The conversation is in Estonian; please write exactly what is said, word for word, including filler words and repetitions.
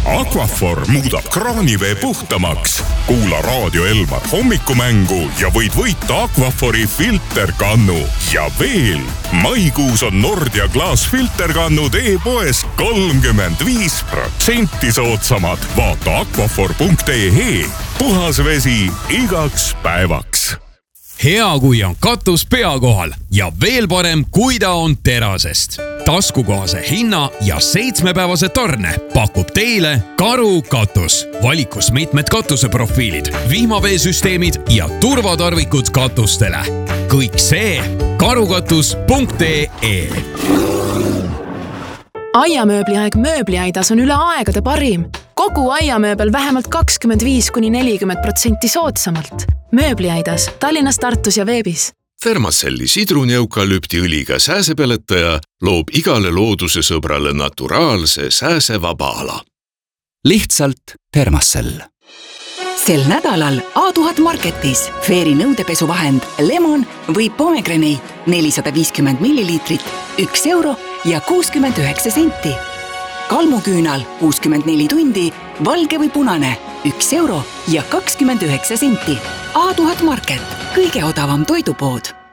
Aquaphor muudab kraanivee puhtamaks. Kuula Raadio Elmar hommikumängu ja võid võita Aquaphori filterkannu. Ja veel, maikuus on Nordia klaasfilterkannud e-poes kolmkümmend viis protsenti soodsamad. Vaata aquaphor punkt ee. Puhas vesi igaks päevaks. Hea, kui on katus pea kohal ja veel parem, kui ta on terasest. Taskukohase hinna ja seitsmepäevase tarne pakub teile Karu katus. Valikus mitmed katuseprofiilid, vihmaveesüsteemid ja turvatarvikud katustele. Kõik see karukatus punkt ee. Aiamööbliaeg mööbliaidas on üle aegade parim. Kogu aiamööbel vähemalt kakskümmend viis kuni nelikümmend protsenti soodsamalt. Mööbliaidas Tallinnas, Tartus ja veebis. Thermacelli sidruneukalüptiõliga sääsepeletaja loob igale looduse sõbrale naturaalse sääsevaba ala. Lihtsalt Thermacell. Sel nädalal A tuhat Marketis Fairy nõudepesuvahend Lemon või Pomegranate nelisada viiskümmend milliliitrit, üks euro ja kuuskümmend üheksa senti. Kalmuküünal kuuskümmend neli tundi, valge või punane, üks euro ja kakskümmend üheksa senti. A tuhat Market, kõige odavam toidupood.